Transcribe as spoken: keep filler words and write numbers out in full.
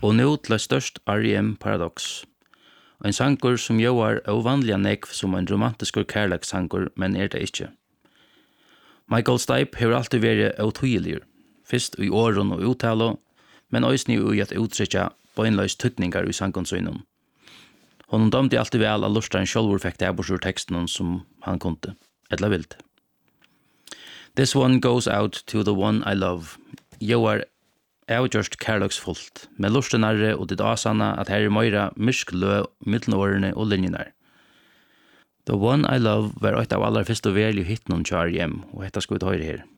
Og nå til størst R E M Paradox. En sanger som gjør ovanlige nekv som en romantisk kærlekssanger, men er det ikke. Michael Stipe har alltid vært autogelig, først i åren og uttale, men også nå i at uttrykke bøgnløs tykninger i sangensynen. Hon dømte alltid vel at lusteren selv fikk det bort ur teksten som han kunde, eller vilt. This one goes out to the one I love. Gjør avgjørst kærløksfullt, med lustenare og ditt asanna at her er møyra myrsk lø, middelårene og linjenar. The one I love var et av aller første velju hittnum til R E M, og hetta skal vi ta høyre her.